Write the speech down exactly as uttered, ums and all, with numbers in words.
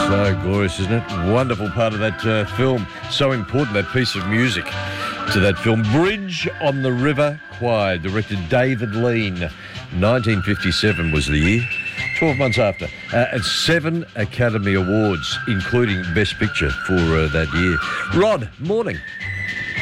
So glorious, isn't it? Wonderful part of that uh, film. So important, that piece of music to that film. Bridge on the River Kwai, directed David Lean. nineteen fifty-seven was the year. twelve months after. Uh, and seven Academy Awards, including Best Picture for uh, that year. Rod, morning.